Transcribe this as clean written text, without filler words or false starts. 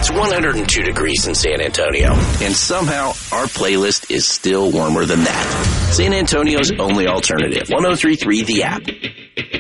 It's 102 degrees in San Antonio, and somehow our playlist is still warmer than that. San Antonio's only alternative, 103.3 The App.